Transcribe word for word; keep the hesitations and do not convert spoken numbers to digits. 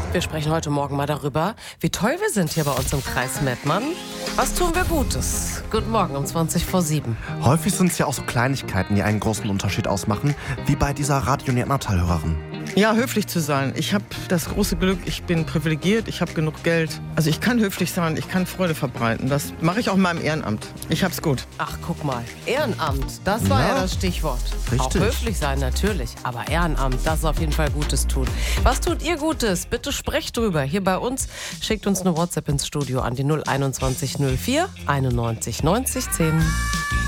Wir sprechen heute Morgen mal darüber, wie toll wir sind hier bei uns im Kreis Mettmann. Was tun wir Gutes? Guten Morgen um zwanzig vor sieben. Häufig sind es ja auch so Kleinigkeiten, die einen großen Unterschied ausmachen, wie bei dieser Radio Neandertal-Hörerin. Ja, höflich zu sein. Ich habe das große Glück, ich bin privilegiert, ich habe genug Geld. Also ich kann höflich sein, ich kann Freude verbreiten. Das mache ich auch in meinem Ehrenamt. Ich hab's gut. Ach, guck mal. Ehrenamt, das war ja, ja das Stichwort. Richtig. Auch höflich sein, natürlich. Aber Ehrenamt, das ist auf jeden Fall Gutes tun. Was tut ihr Gutes? Bitte sprecht drüber. Hier bei uns. Schickt uns eine WhatsApp ins Studio an die null einundzwanzig null vier einundneunzig neunzig zehn.